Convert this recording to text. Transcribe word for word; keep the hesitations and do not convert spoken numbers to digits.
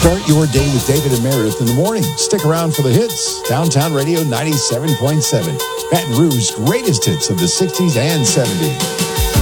Start your day with David and Meredith in the morning. Stick around for the hits. Downtown Radio ninety-seven point seven. Baton Rouge's greatest hits of the sixties and seventies.